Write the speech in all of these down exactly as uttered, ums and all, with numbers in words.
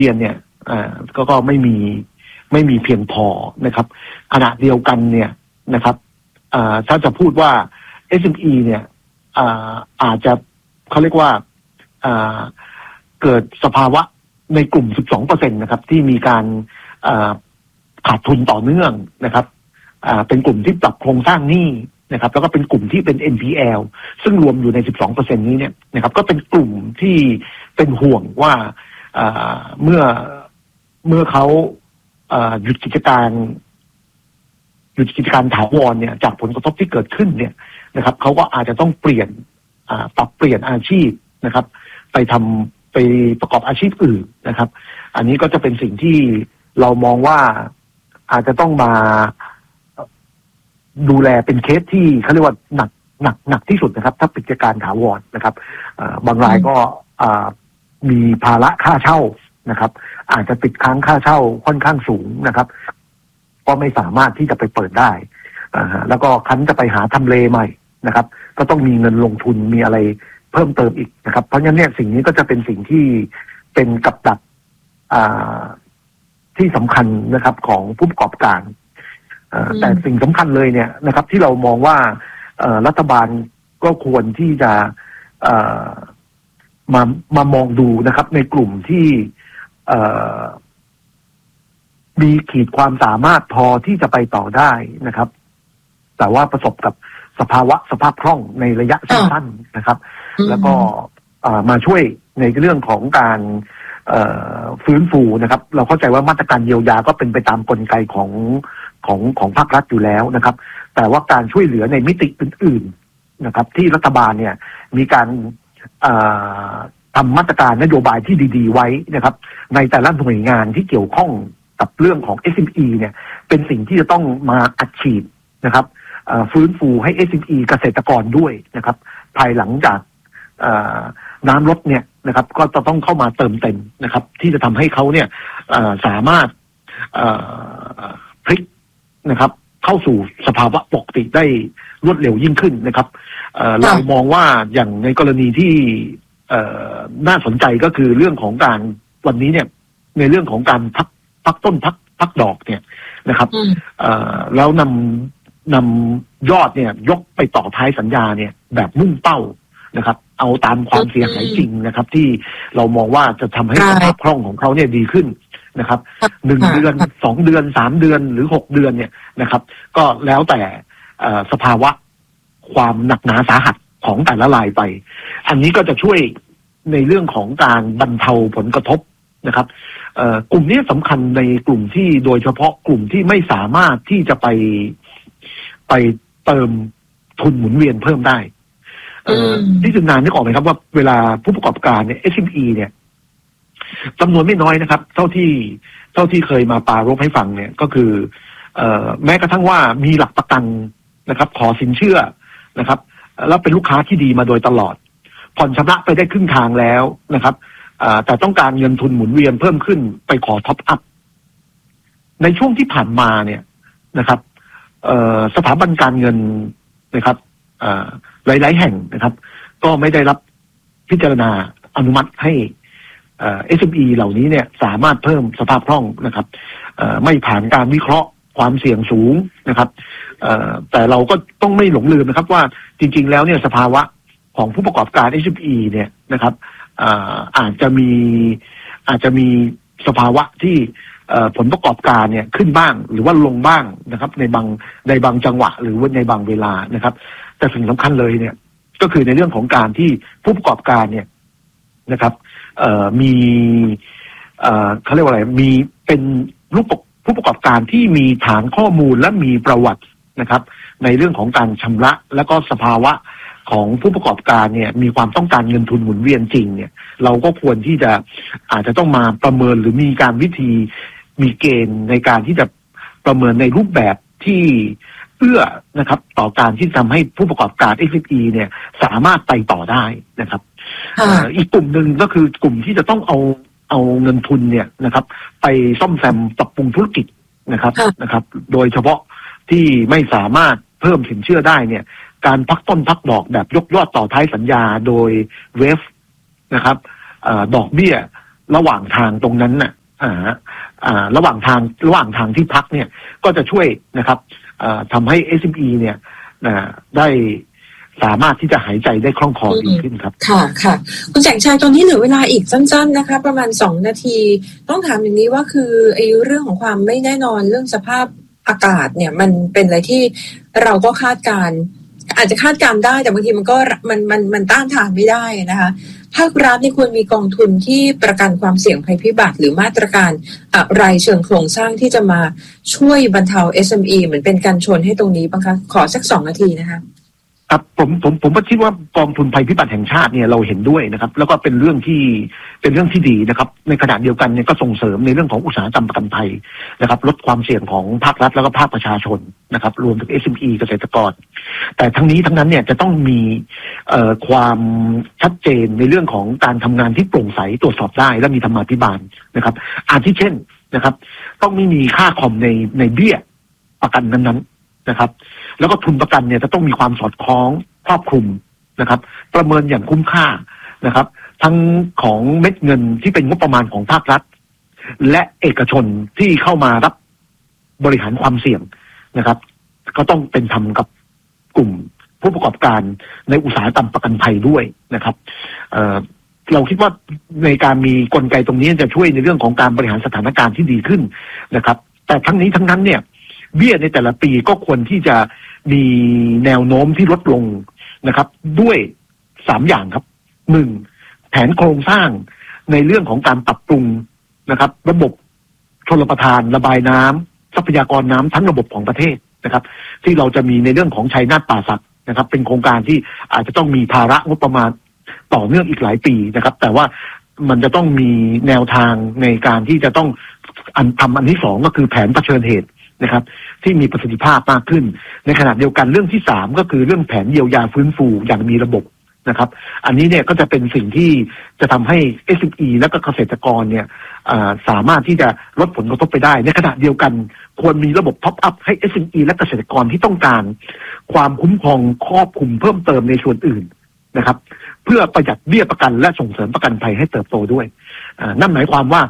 เรียนเนี่ยอ่าก็ก็ไม่มีไม่มีเพียงพอนะครับขณะเดียวกันเนี่ยนะครับอ่าถ้าจะพูดว่า เอส เอ็ม อี เนี่ยอ่าอาจจะเขาเรียกว่าอ่าเกิดสภาวะในกลุ่ม สิบสองเปอร์เซ็นต์ นะครับที่มีการอ่าขาดทุนต่อเนื่องนะครับอ่าเป็นกลุ่มที่ปรับโครงสร้างหนี้นะครับแล้วก็เป็นกลุ่มที่เป็น เอ็น พี แอล ซึ่งรวมอยู่ใน สิบสองเปอร์เซ็นต์ นี้เนี่ยนะครับก็เป็นกลุ่มที่เป็นห่วงว่าอ่าเมื่อเมื่อเขาอ่าหยุดกิจการหยุดกิจการถาวรเนี่ยจากผลกระทบที่เกิดขึ้นเนี่ยนะครับเขาก็อาจจะต้องเปลี่ยนอ่าปรับเปลี่ยนอาชีพนะครับไปทำไปประกอบอาชีพอื่นนะครับอันนี้ก็จะเป็นสิ่งที่เรามองว่าอาจจะต้องมาดูแลเป็นเคสที่เขาเรียกว่าหนักหนักหนักที่สุดนะครับถ้าปิดกิจการถาวรนะครับบางรายก็มีภาระค่าเช่านะครับอาจจะติดค้างค่าเช่าค่อนข้างสูงนะครับก็ไม่สามารถที่จะไปเปิดได้แล้วก็คันจะไปหาทำเลใหม่นะครับก็ต้องมีเงินลงทุนมีอะไรเพิ่มเติมอีกนะครับเพราะฉะนั้นเนี่ยสิ่งนี้ก็จะเป็นสิ่งที่เป็นกับดักที่สำคัญนะครับของผู้ประกอบการแต่สิ่งสำคัญเลยเนี่ยนะครับที่เรามองว่ารัฐบาลก็ควรที่จะมามามองดูนะครับในกลุ่มที่มีขีดความสามารถพอที่จะไปต่อได้นะครับแต่ว่าประสบกับสภาวะสภาพคล่องในระยะสั้นๆนะครับแล้วก็มาช่วยในเรื่องของการฟื้นฟูนะครับเราเข้าใจว่ามาตรการเยียวยาก็เป็นไปตามกลไกของของของภาครัฐอยู่แล้วนะครับแต่ว่าการช่วยเหลือในมิติอื่นๆนะครับที่รัฐบาลเนี่ยมีการทำมาตรการนโยบายที่ดีๆไว้นะครับในแต่ละหน่วยงานที่เกี่ยวข้องกับเรื่องของ เอส เอ็ม อี เนี่ยเป็นสิ่งที่จะต้องมาอัดฉีดนะครับฟื้นฟูให้ เอส เอ็ม อี เกษตรกรด้วยนะครับภายหลังจากน้ำลดเนี่ยนะครับก็จะต้องเข้ามาเติมเต็มนะครับที่จะทำให้เขาเนี่ยสามารถพลิกนะครับเข้าสู่สภาวะปกติได้รวดเร็วยิ่งขึ้นนะครับเรามองว่าอย่างในกรณีที่น่าสนใจก็คือเรื่องของการวันนี้เนี่ยในเรื่องของการพักพักต้นพักพักดอกเนี่ยนะครับแล้วนำนำยอดเนี่ยยกไปต่อท้ายสัญญาเนี่ยแบบมุ่งเป้านะครับเอาตามความเสียหายจริงนะครับที่เรามองว่าจะทำให้สภาพคล่องของเขาเนี่ยดีขึ้นนะครับหนึ่งเดือนสองเดือนสามเดือนหรือหกเดือนเนี่ยนะครับก็แล้วแต่สภาวะความหนักหนาสาหัสของแต่ละรายไปอันนี้ก็จะช่วยในเรื่องของการบรรเทาผลกระทบนะครับกลุ่มนี้สำคัญในกลุ่มที่โดยเฉพาะกลุ่มที่ไม่สามารถที่จะไปไปเติมทุนหมุนเวียนเพิ่มได้ที่จุนนานนึกออกไหมครับว่าเวลาผู้ประกอบการเนี่ย เอส เอ็ม อี เนี่ยจำนวนไม่น้อยนะครับเท่าที่เท่าที่เคยมาปรารภให้ฟังเนี่ยก็คือเอ่อแม้กระทั่งว่ามีหลักประกันนะครับขอสินเชื่อนะครับแล้วเป็นลูกค้าที่ดีมาโดยตลอดผ่อนชำระไปได้ครึ่งทางแล้วนะครับแต่ต้องการเงินทุนหมุนเวียนเพิ่มขึ้นไปขอท็อปอัพในช่วงที่ผ่านมาเนี่ยนะครับสถาบันการเงินนะครับหลายๆแห่งนะครับก็ไม่ได้รับพิจารณาอนุมัติให้เอส เอ็ม อี เหล่านี้เนี่ยสามารถเพิ่มสภาพคล่องนะครับไม่ผ่านการวิเคราะห์ความเสี่ยงสูงนะครับแต่เราก็ต้องไม่หลงลืมนะครับว่าจริงๆแล้วเนี่ยสภาวะของผู้ประกอบการ เอส เอ็ม อี เนี่ยนะครับอาจจะมีอาจจะมีสภาวะที่ผลประกอบการเนี่ยขึ้นบ้างหรือว่าลงบ้างนะครับในบางในบางจังหวะหรือว่าในบางเวลานะครับแต่สิ่งสำคัญเลยเนี่ยก็คือในเรื่องของการที่ผู้ประกอบการเนี่ยนะครับมีเขาเรียกว่าอะไรมีเป็นรูปผู้ประกอบการที่มีฐานข้อมูลและมีประวัตินะครับในเรื่องของการชำระและก็สภาวะของผู้ประกอบการเนี่ยมีความต้องการเงินทุนหมุนเวียนจริงเนี่ยเราก็ควรที่จะอาจจะต้องมาประเมินหรือมีการวิธีมีเกณฑ์ในการที่จะประเมินในรูปแบบที่เอื้อนะครับต่อการที่ทำให้ผู้ประกอบการ เอส เอ็ม อี เนี่ยสามารถไปต่อได้นะครับอีกกลุ่มหนึ่งก็คือกลุ่มที่จะต้องเอาเอาเงินทุนเนี่ยนะครับไปซ่อมแซมปรับปรุงธุรกิจนะครับนะครับโดยเฉพาะที่ไม่สามารถเพิ่มสินเชื่อได้เนี่ยการพักต้นพักดอกแบบยกยอดต่อท้ายสัญญาโดยเวฟนะครับดอกเบี้ยระหว่างทางตรงนั้นน่ะอ่าอ่าระหว่างทางระหว่างทางที่พักเนี่ยก็จะช่วยนะครับอ่าทำให้ เอส เอ็ม อี เนี่ยนะได้สามารถที่จะหายใจได้คล่องคอดีขึ้นครับค่ะค่ะคุณแสงชัยตอนนี้เหลือเวลาอีกสั้นๆนะคะประมาณสองนาทีต้องถามอย่างนี้ว่าคือไอ้เรื่องของความไม่แน่นอนเรื่องสภาพอากาศเนี่ยมันเป็นอะไรที่เราก็คาดการอาจจะคาดการได้แต่บางทีมันก็มันมันมันต้านทานไม่ได้นะคะภาครัฐนี่ควรมีกองทุนที่ประกันความเสี่ยงภัยพิบัติหรือมาตรการอะไรเชิงโครงสร้างที่จะมาช่วยบรรเทา เอส เอ็ม อี เหมือนเป็นการชนให้ตรงนี้บ้างคะขอสักสองนาทีนะคะครับผมผมผมก็คิดว่ากองทุนภัยพิบัติแห่งชาติเนี่ยเราเห็นด้วยนะครับแล้วก็เป็นเรื่องที่เป็นเรื่องที่ดีนะครับในขณะเดียวกันเนี่ยก็ส่งเสริมในเรื่องของอุตสาหกรรมประกันภัยนะครับลดความเสี่ยงของภาครัฐแล้วก็ภาคประชาชนนะครับรวมถึง เอส เอ็ม อี เกษตรกรแต่ทั้งนี้ทั้งนั้นเนี่ยจะต้องมีเอ่อความชัดเจนในเรื่องของการทำงานที่โปร่งใสตรวจสอบได้และมีธรรมาภิบาลนะครับอาทิเช่นนะครับต้องไม่มีค่าคอมในในเบี้ยประกันนั้นๆนะครับแล้วก็ทุนประกันเนี่ยจะต้องมีความสอดคล้องครอบคลุมนะครับประเมินอย่างคุ้มค่านะครับทั้งของเม็ดเงินที่เป็นงบประมาณของภาครัฐและเอกชนที่เข้ามารับบริหารความเสี่ยงนะครับก็ต้องเป็นธรรมกับกลุ่มผู้ประกอบการในอุตสาหกรรมประกันภัยด้วยนะครับเอ่อเราคิดว่าในการมีกลไกตรงนี้จะช่วยในเรื่องของการบริหารสถานการณ์ที่ดีขึ้นนะครับแต่ทั้งนี้ทั้งนั้นเนี่ยเบี้ยในแต่ละปีก็ควรที่จะมีแนวโน้มที่ลดลงนะครับด้วยสามอย่างครับหนึ่งแผนโครงสร้างในเรื่องของการปรับปรุงนะครับระบบชลประทานระบายน้ำทรัพยากรน้ำทั้งระบบของประเทศนะครับที่เราจะมีในเรื่องของชัยนาทป่าสักนะครับเป็นโครงการที่อาจจะต้องมีภาระงบประมาณต่อเนื่องอีกหลายปีนะครับแต่ว่ามันจะต้องมีแนวทางในการที่จะต้องอันทำอันที่สองก็คือแผนเผชิญเหตุนะครับที่มีประสิทธิภาพมากขึ้นในขณะเดียวกันเรื่องที่สามก็คือเรื่องแผนเยียวยาฟื้นฟูอย่างมีระบบนะครับอันนี้เนี่ยก็จะเป็นสิ่งที่จะทำให้ เอส เอ็ม อี และก็เกษตรกรเนี่ยสามารถที่จะลดผลกระทบไปได้ในขณะเดียวกันควรมีระบบท็อปอัพให้ เอส เอ็ม อี และเกษตรกรที่ต้องการความคุ้มครองครอบคลุมเพิ่มเติมในส่วนอื่นนะครับเพื่อประหยัดเบี้ยประกันและส่งเสริมประกันภัยให้เติบโตด้วยนั่นหมายความว่า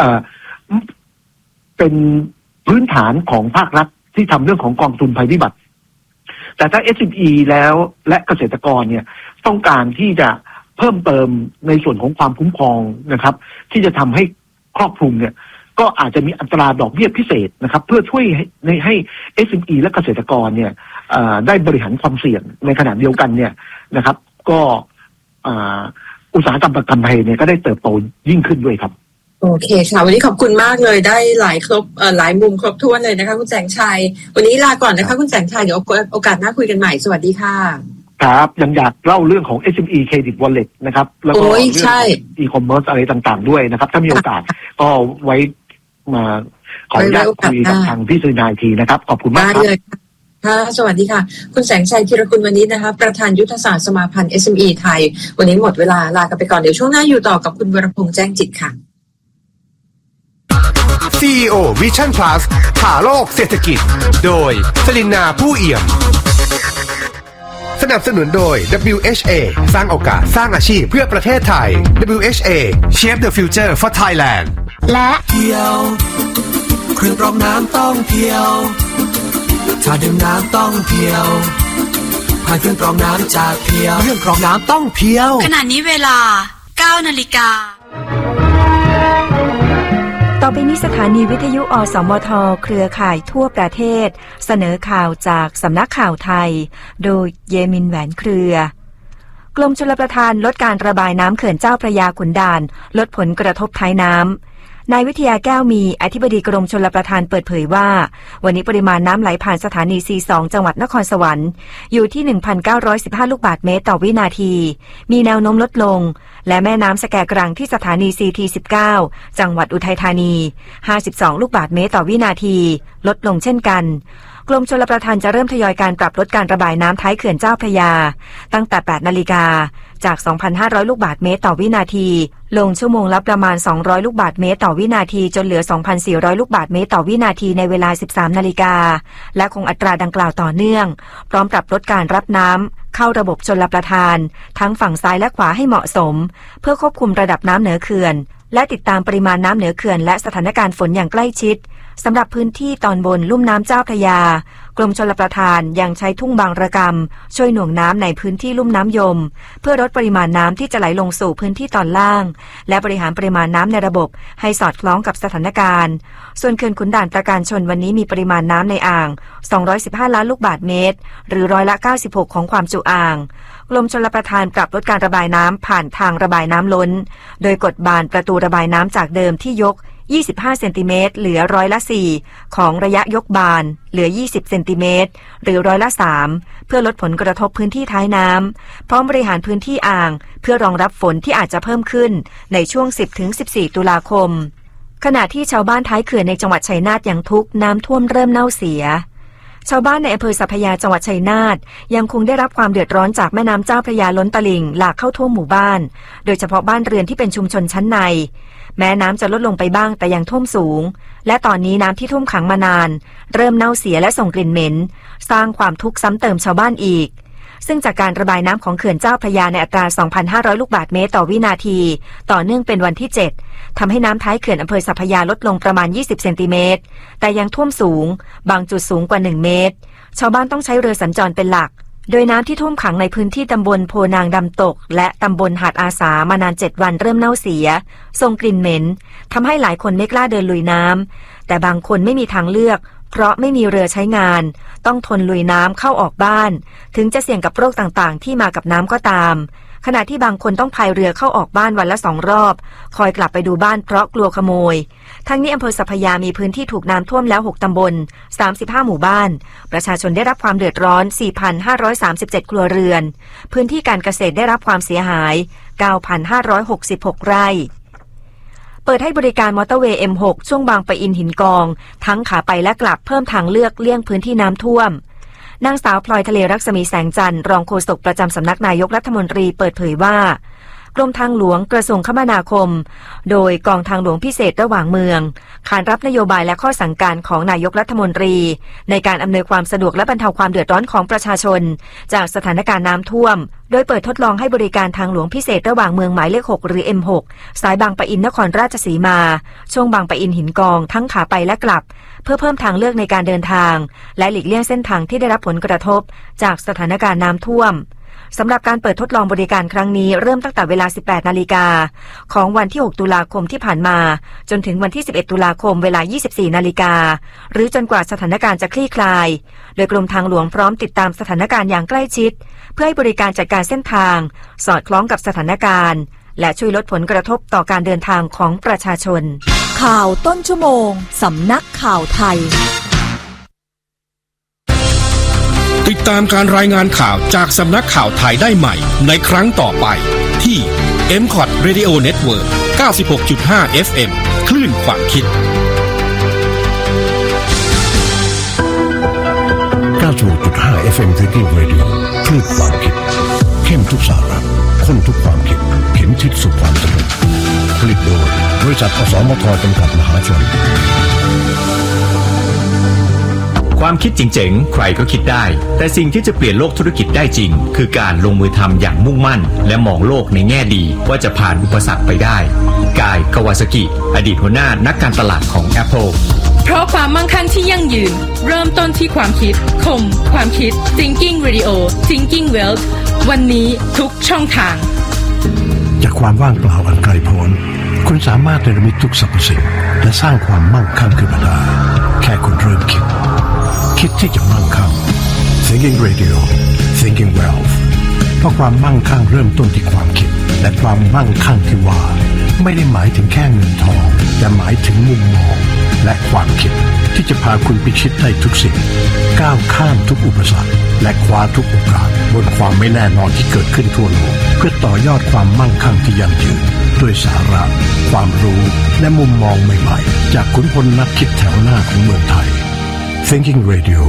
เป็นพื้นฐานของภาครัฐที่ทำเรื่องของกองทุนภัยพิบัติแต่ถ้า เอส เอ็ม อี แล้วและเกษตรกรเนี่ยต้องการที่จะเพิ่มเติมในส่วนของความคุ้มครองนะครับที่จะทำให้ครอบคลุมเนี่ยก็อาจจะมีอัตราดอกเบี้ยพิเศษนะครับเพื่อช่วยให้ให้ เอส เอ็ม อี และเกษตรกรเนี่ยได้บริหารความเสี่ยงในขณะเดียวกันเนี่ยนะครับก็อุตสาหกรรมประกันภัยเนี่ยก็ได้เติบโตยิ่งขึ้นด้วยครับโอเคค่ะวันนี้ขอบคุณมากเลยได้หลายครบเอ่อหลายมุมครบถ้วนเลยนะคะคุณแสงชัยวันนี้ลาก่อนนะคะคุณแสงชัยเดี๋ยวโอกาสหน้าคุยกันใหม่สวัสดีค่ะครับยังอยากเล่าเรื่องของ เอส เอ็ม อี Credit Wallet นะครับแล้วก็เรื่อง e-commerce อะไรต่างๆด้วยนะครับถ้ามีโอกาสก็ไว้มาขออนุญาตคุยกับทางพี่สุนายทีนะครับขอบคุณมากครับค่ะสวัสดีค่ะคุณแสงชัยธีรกุลวณิชนะคะประธานยุทธศาสตร์สมาพันธ์ เอส เอ็ม อี ไทยวันนี้หมดเวลาลากันไปก่อนเดี๋ยวช่วงหน้าอยู่ต่อกับคุณวรพงษ์แจ้งจิตค่ะซี อี โอ Vision Plus ผ่าโลกเศรษฐกิจโดยสลินนาผู้เอี่ยมสนับสนุนโดย ดับเบิลยู เอช เอ สร้างโอกาสสร้างอาชีพเพื่อประเทศไทย ดับเบิลยู เอช เอ Shape the Future for Thailand และเพียวเครื่องกรองน้ำต้องเพียวถ้าดื่มน้ำต้องเพียวผ่านเครื่องกรองน้ำจากเพียวเครื่องกรองน้ำต้องเพียวขณะนี้เวลา เก้านาฬิกาต่อไปนี้สถานีวิทยุอสมทเครือข่ายทั่วประเทศเสนอข่าวจากสำนักข่าวไทยโดยเยมินแหวนเครือกรมชลประทานลดการระบายน้ำเขื่อนเจ้าพระยาขุนด่านลดผลกระทบท้ายน้ำนายวิทยาแก้วมีอธิบดีกรมชลประทานเปิดเผยว่าวันนี้ปริมาณน้ำไหลผ่านสถานี ซี สอง จังหวัดนครสวรรค์อยู่ที่ หนึ่งพันเก้าร้อยสิบห้า ลูกบาศก์เมตรต่อวินาทีมีแนวโน้มลดลงและแม่น้ำสแกกรังที่สถานี ซี ที สิบเก้า จังหวัดอุทัยธานีห้าสิบสองลูกบาศก์เมตรต่อวินาทีลดลงเช่นกันกรมชลประทานจะเริ่มทยอยการปรับลดการระบายน้ำท้ายเขื่อนเจ้าพระยาตั้งแต่ แปดนาฬิกาจาก สองพันห้าร้อย ลูกบาศก์เมตรต่อวินาทีลงชั่วโมงละประมาณสองร้อยลูกบาศก์เมตรต่อวินาทีจนเหลือ สองพันสี่ร้อย ลูกบาศก์เมตรต่อวินาทีในเวลา สิบสาม นาฬิกาและคงอัตราดังกล่าวต่อเนื่องพร้อมปรับลดการรับน้ำเข้าระบบชลประทานทั้งฝั่งซ้ายและขวาให้เหมาะสมเพื่อควบคุมระดับน้ำเหนือเขื่อนและติดตามปริมาณน้ำเหนือเขื่อนและสถานการณ์ฝนอย่างใกล้ชิดสำหรับพื้นที่ตอนบนลุ่มน้ำเจ้าพระยากรมชลประทานยังใช้ทุ่งบางระกำช่วยหน่วงน้ำในพื้นที่ลุ่มน้ำยมเพื่อลดปริมาณน้ำที่จะไหลลงสู่พื้นที่ตอนล่างและบริหารปริมาณน้ำในระบบให้สอดคล้องกับสถานการณ์ส่วนเขื่อนขุนด่านประการชนวันนี้มีปริมาณน้ำในอ่างสองร้อยสิบห้าล้านลูกบาศก์เมตรหรือร้อยละเก้าสิบหกของความจุอ่างกรมชลประทานปรับลดการระบายน้ำผ่านทางระบายน้ำล้นโดยกดบานประตูระบายน้ำจากเดิมที่ยกยี่สิบห้าเซนติเมตรเหลือร้อยละสี่ของระยะยกบานเหลือยี่สิบเซนติเมตรหรือร้อยละสามเพื่อลดผลกระทบพื้นที่ท้ายน้ำพร้อมบริหารพื้นที่อ่างเพื่อรองรับฝนที่อาจจะเพิ่มขึ้นในช่วง สิบถึงสิบสี่ ตุลาคมขณะที่ชาวบ้านท้ายเขื่อนในจังหวัดชัยนาทยังทุกข์น้ำท่วมเริ่มเน่าเสียชาวบ้านในอำเภอสัพพยาจังหวัดชัยนาทยังคงได้รับความเดือดร้อนจากแม่น้ำเจ้าพระยาล้นตลิ่งหลากเข้าท่วมหมู่บ้านโดยเฉพาะบ้านเรือนที่เป็นชุมชนชั้นในแม้น้ำจะลดลงไปบ้างแต่ยังท่วมสูงและตอนนี้น้ำที่ท่วมขังมานานเริ่มเน่าเสียและส่งกลิ่นเหม็นสร้างความทุกข์ซ้ำเติมชาวบ้านอีกซึ่งจากการระบายน้ำของเขื่อนเจ้าพระยาในอัตรา สองพันห้าร้อย ลูกบาศก์เมตรต่อวินาทีต่อเนื่องเป็นวันที่เจ็ดทำให้น้ำท้ายเขื่อนอำเภอสัพพยาลดลงประมาณยี่สิบเซนติเมตรแต่ยังท่วมสูงบางจุดสูงกว่าหนึ่งเมตรชาวบ้านต้องใช้เรือสัญจรเป็นหลักโดยน้ำที่ท่วมขังในพื้นที่ตำบลโพนางดำตกและตำบลหาดอาสามานานเจ็ดวันเริ่มเน่าเสียส่งกลิ่นเหม็นทำให้หลายคนไม่กล้าเดินลุยน้ำแต่บางคนไม่มีทางเลือกเพราะไม่มีเรือใช้งานต้องทนลุยน้ำเข้าออกบ้านถึงจะเสี่ยงกับโรคต่างๆที่มากับน้ำก็ตามขณะที่บางคนต้องพายเรือเข้าออกบ้านวันละสองรอบคอยกลับไปดูบ้านเพราะกลัวขโมยทั้งนี้อำเภอสัพพยามีพื้นที่ถูกน้ำท่วมแล้วหกตำบลสามสิบห้าหมู่บ้านประชาชนได้รับความเดือดร้อน สี่พันห้าร้อยสามสิบเจ็ด ครัวเรือนพื้นที่การเกษตรได้รับความเสียหาย เก้าพันห้าร้อยหกสิบหก ไร่เปิดให้บริการมอเตอร์เวย์ เอ็ม หก ช่วงบางปะอินหินกองทั้งขาไปและกลับเพิ่มทางเลือกเลี่ยงพื้นที่น้ำท่วมนางสาวพลอยทะเลรักษมีแสงจันทร์รองโฆษกประจำสำนักนายกรัฐมนตรีเปิดเผยว่ากรมทางหลวงกระทรวงคมนาคมโดยกองทางหลวงพิเศษระหว่างเมืองขานรับนโยบายและข้อสั่งการของนายกรัฐมนตรีในการอำนวยความสะดวกและบรรเทาความเดือดร้อนของประชาชนจากสถานการณ์น้ำท่วมโดยเปิดทดลองให้บริการทางหลวงพิเศษระหว่างเมืองหมายเลขหกหรือ เอ็ม หก สายบางปะอินนครราชสีมาช่วงบางปะอินหินกองทั้งขาไปและกลับเพื่อเพิ่มทางเลือกในการเดินทางและหลีกเลี่ยงเส้นทางที่ได้รับผลกระทบจากสถานการณ์น้ำท่วมสำหรับการเปิดทดลองบริการครั้งนี้เริ่มตั้งแต่เวลา สิบแปด นาฬิกาของวันที่หกตุลาคมที่ผ่านมาจนถึงวันที่สิบเอ็ดตุลาคมเวลา ยี่สิบสี่ นาฬิกาหรือจนกว่าสถานการณ์จะคลี่คลายโดยกรมทางหลวงพร้อมติดตามสถานการณ์อย่างใกล้ชิดเพื่อให้บริการจัดการเส้นทางสอดคล้องกับสถานการณ์และช่วยลดผลกระทบต่อการเดินทางของประชาชนข่าวต้นชั่วโมงสำนักข่าวไทยติดตามการรายงานข่าวจากสำนักข่าวไทยได้ใหม่ในครั้งต่อไปที่ เอ็ม คอท Radio Network เก้าสิบหกจุดห้า เอฟ เอ็ม คลื่นความคิดเก้าสิบหกจุดห้า เอฟ เอ็ม Thinking Radio คลื่นความคิดเข้มทุกสาระข้นทุกความคิดเข็มทิศสู่ความสำเร็จผลิตโดยบริษัทอสมทจำกัดมหาชนความคิดเจ๋งๆใครก็คิดได้แต่สิ่งที่จะเปลี่ยนโลกธุรกิจได้จริงคือการลงมือทำอย่างมุ่งมั่นและมองโลกในแง่ดีว่าจะผ่านอุปสรรคไปได้กาย คาวาซากิอดีตหัวหน้านักการตลาดของ Apple เพราะความมั่งคั่งที่ยั่งยืนเริ่มต้นที่ความคิดคมความคิด Thinking Radio Thinking Wealth วันนี้ทุกช่องทางจากความว่างเปล่าอันไกลโพ้นคุณสามารถเนรมิตทุกสรรพสิ่งและสร้างความมั่งคั่งขึ้นมาได้แค่คุณเริ่มคิดคิดที่จะมั่งคั่ง Thinking Radio Thinking Wealth เพราะความมั่งคั่งเริ่มต้นที่ความคิดและความมั่งคั่งที่ว่าไม่ได้หมายถึงแค่เงินทองแต่หมายถึงมุมมองและความคิดที่จะพาคุณพิชิตได้ทุกสิ่งก้าวข้ามทุกอุปสรรคและคว้าทุกโอกาสบนความไม่แน่นอนที่เกิดขึ้นทั่วโลกเพื่อต่อยอดความมั่งคั่งที่ยั่งยืนด้วยสาระความรู้และมุมมองใหม่ๆจากขุนพลนักคิดแถวหน้าของเมืองไทย Thinking Radio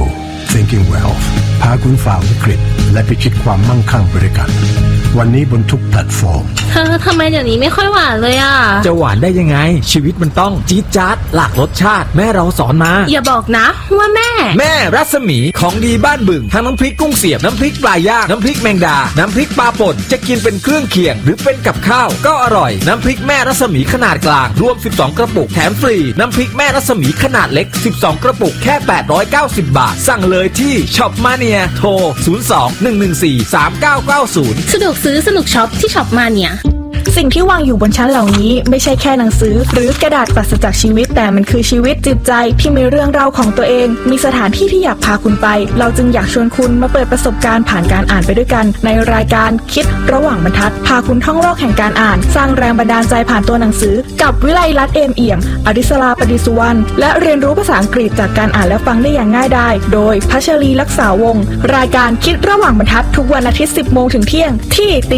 Thinking Wealth พาคุณฝ่าวิกฤตและพิชิตความมั่งคั่งไปด้วยกันวันนี้บนทุกแพลตฟอร์มเธอทำไมเดี๋ยวนี้ไม่ค่อยหวานเลยอ่ะจะหวานได้ยังไงชีวิตมันต้องจี๊ดจ๊าดหลากรสชาติแม่เราสอนมาอย่าบอกนะว่าแม่แม่รัศมีของดีบ้านบึงทั้งน้ำพริกกุ้งเสียบน้ำพริกปลาย่างน้ำพริกแมงดาน้ำพริกปลาป่นจะกินเป็นเครื่องเคียงหรือเป็นกับข้าวก็อร่อยน้ำพริกแม่รัศมีขนาดกลางรวมสิบสองกระปุกแถมฟรีน้ำพริกแม่รัศมีขนาดเล็กสิบสองกระปุกแค่แปดร้อยเก้าสิบบาทสั่งเลยที่ช็อปมาเนียโทรศูนย์ สอง หนึ่ง หนึ่ง สี่ สาม เก้า เก้า ศูนย์สะดวกซื้อสนุกช็อปที่ช็อปมาเนียสิ่งที่วางอยู่บนชั้นเหล่านี้ไม่ใช่แค่หนังสือหรือกระดาษปราศจากชีวิตแต่มันคือชีวิตจิตใจที่มีเรื่องราวของตัวเองมีสถานที่ที่อยากพาคุณไปเราจึงอยากชวนคุณมาเปิดประสบการณ์ผ่านการอ่านไปด้วยกันในรายการคิดระหว่างบรรทัดพาคุณท่องโลกแห่งการอ่านสร้างแรงบันดาลใจผ่านตัวหนังสือกับวิไลลัตน์เอมเอี่ยมอริศราปดิสุวรรณและเรียนรู้ภาษาอังกฤษจากการอ่านและฟังได้อย่างง่ายดายโดยพัชรีลักษาวงศ์รายการคิดระหว่างบรรทัดทุกวันอาทิตย์ สิบโมงถึงเที่ยงที่